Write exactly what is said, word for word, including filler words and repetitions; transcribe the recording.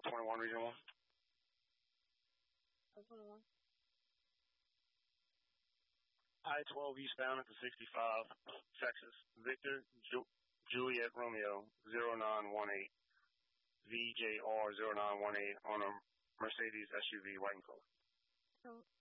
twenty-one, Region one. L twenty-one. I twelve eastbound at the sixty-five, Texas. Victor, Ju- Juliet Romeo, zero nine one eight. V J R zero nine one eight on a Mercedes S U V, white and color. So